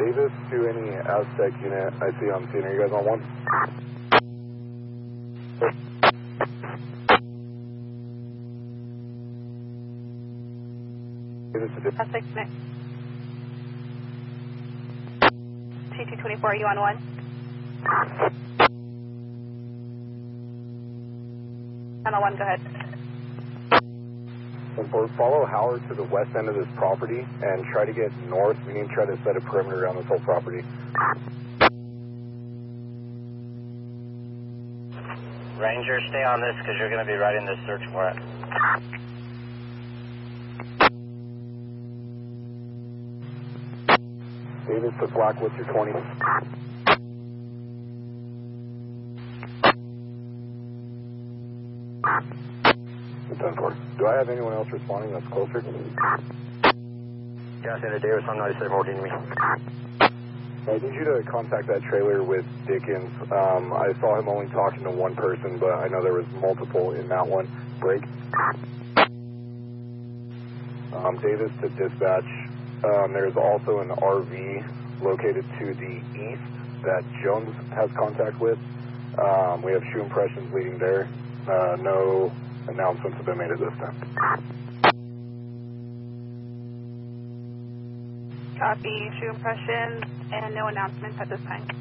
Davis to any Aztec unit I see on scene. Are you guys on one? Aztec unit. T224, are you on one? I'm on one, go ahead. Follow Howard to the west end of this property and try to get north. We need to try to set a perimeter around this whole property. Ranger, stay on this because you're going to be riding this search warrant. Davis to Black, what's your 20? Do I have anyone else responding that's closer? Yeah, Senator Davis on 97 14 me. I need you to contact that trailer with Dickens. I saw him only talking to one person, but I know there was multiple in that one. Break. Davis to dispatch. There's also an RV located to the east that Jones has contact with. We have shoe impressions leading there. No announcements have been made at this time. Copy, shoe impressions, and no announcements at this time.